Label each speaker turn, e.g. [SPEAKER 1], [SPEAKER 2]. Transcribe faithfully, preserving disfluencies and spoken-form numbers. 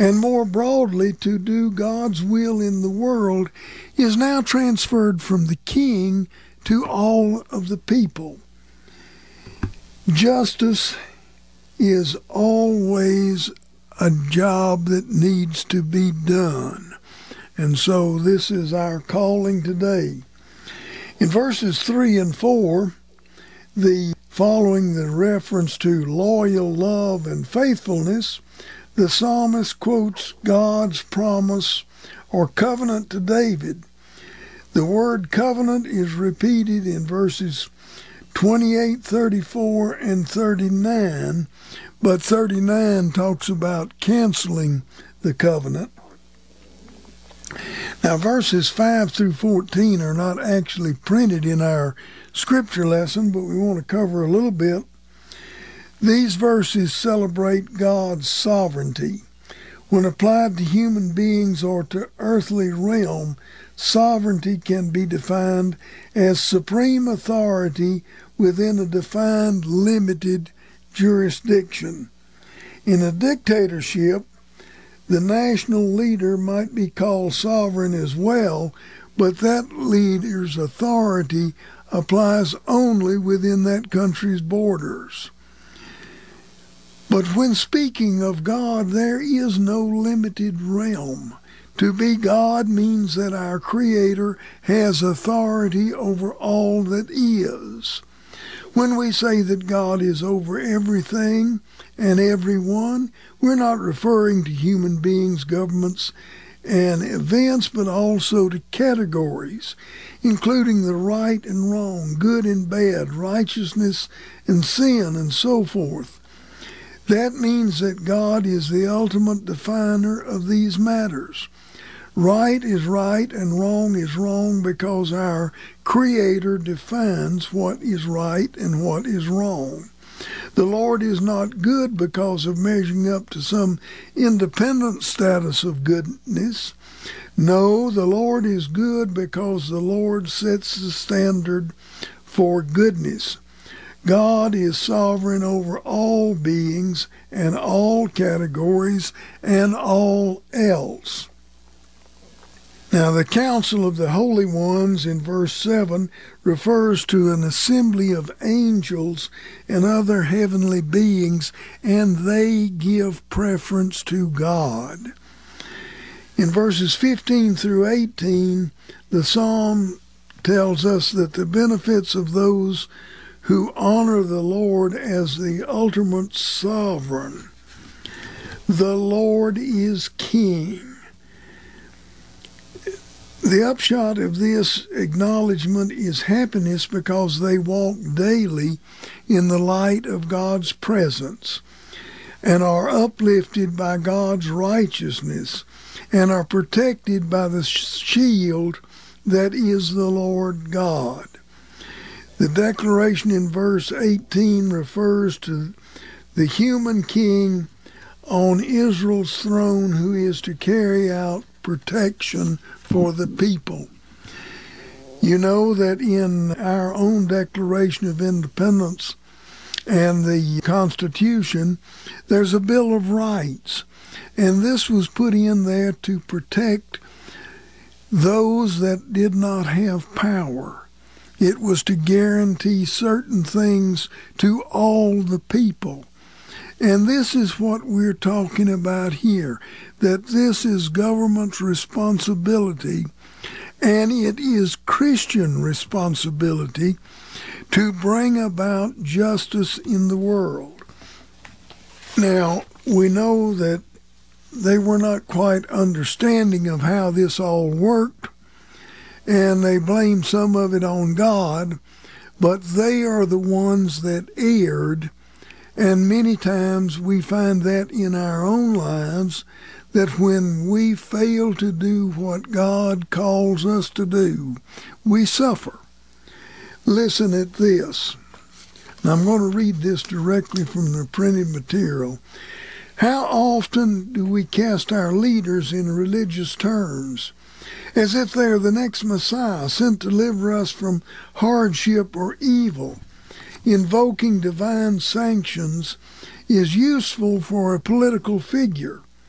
[SPEAKER 1] and more broadly to do God's will in the world, is now transferred from the king to all of the people. Justice is always a job that needs to be done. And so this is our calling today. In verses three and four, the following the reference to loyal love and faithfulness, the psalmist quotes God's promise or covenant to David. The word covenant is repeated in verses twenty-eight, thirty-four, and thirty-nine, but thirty-nine talks about canceling the covenant. Now, verses five through fourteen are not actually printed in our scripture lesson, but we want to cover a little bit. These verses celebrate God's sovereignty. When applied to human beings or to earthly realm, sovereignty can be defined as supreme authority within a defined, limited jurisdiction. In a dictatorship, the national leader might be called sovereign as well, but that leader's authority applies only within that country's borders. But when speaking of God, there is no limited realm. To be God means that our Creator has authority over all that is. When we say that God is over everything and everyone, we're not referring to human beings, governments, and events, but also to categories, including the right and wrong, good and bad, righteousness and sin, and so forth. That means that God is the ultimate definer of these matters. Right is right and wrong is wrong because our Creator defines what is right and what is wrong. The Lord is not good because of measuring up to some independent status of goodness. No, the Lord is good because the Lord sets the standard for goodness. God is sovereign over all beings and all categories and all else. Now, the council of the holy ones in verse seven refers to an assembly of angels and other heavenly beings, and they give preference to God. In verses fifteen through eighteen, the psalm tells us that the benefits of those who honor the Lord as the ultimate sovereign. The Lord is King. The upshot of this acknowledgement is happiness because they walk daily in the light of God's presence and are uplifted by God's righteousness and are protected by the shield that is the Lord God. The declaration in verse eighteen refers to the human king on Israel's throne who is to carry out protection for the people. You know that in our own Declaration of Independence and the Constitution, there's a Bill of Rights, and this was put in there to protect those that did not have power. It was to guarantee certain things to all the people. And this is what we're talking about here, that this is government's responsibility, and it is Christian responsibility to bring about justice in the world. Now, we know that they were not quite understanding of how this all worked, and they blamed some of it on God, but they are the ones that erred. And many times we find that in our own lives, that when we fail to do what God calls us to do, we suffer. Listen at this. Now I'm going to read this directly from the printed material. How often do we cast our leaders in religious terms, as if they are the next Messiah sent to deliver us from hardship or evil? Invoking divine sanctions is useful for a political figure,